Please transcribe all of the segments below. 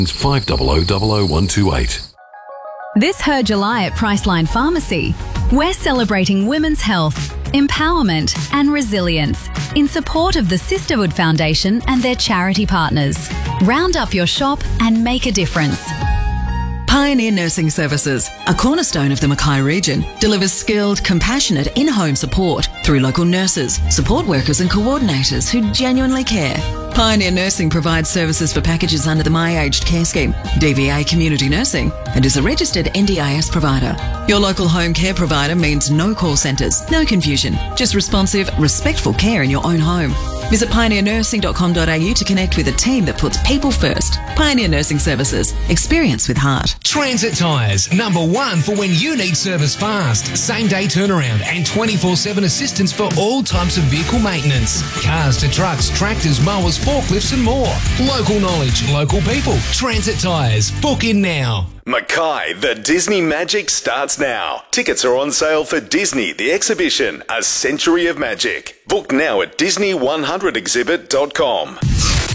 50000128. This Her July at Priceline Pharmacy, we're celebrating women's health, empowerment and resilience in support of the Sisterhood Foundation and their charity partners. Round up your shop and make a difference. Pioneer Nursing Services, a cornerstone of the Mackay region, delivers skilled, compassionate in-home support through local nurses, support workers and coordinators who genuinely care. Pioneer Nursing provides services for packages under the My Aged Care Scheme, DVA Community Nursing, and is a registered NDIS provider. Your local home care provider means no call centres, no confusion, just responsive, respectful care in your own home. Visit pioneernursing.com.au to connect with a team that puts people first. Pioneer Nursing Services. Experience with heart. Transit Tyres, #1 for when you need service fast. Same day turnaround and 24/7 assistance for all types of vehicle maintenance. Cars to trucks, tractors, mowers, forklifts and more. Local knowledge, local people. Transit Tyres. Book in now. Mackay, the Disney Magic starts now. Tickets are on sale for Disney, the exhibition, A Century of Magic. Book now at Disney100exhibit.com.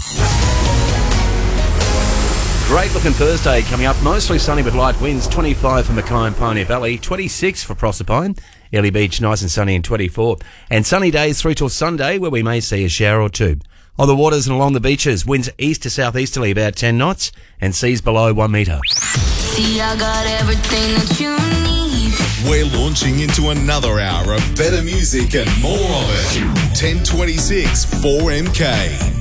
Great looking Thursday coming up. Mostly sunny with light winds. 25 for Mackay and Pioneer Valley. 26 for Proserpine. Airlie Beach nice and sunny and 24. And sunny days through till Sunday where we may see a shower or two. On the waters and along the beaches, winds east to southeasterly about 10 knots and seas below 1 metre. See, I got everything that you need. We're launching into another hour of better music and more of it. 1026 4MK.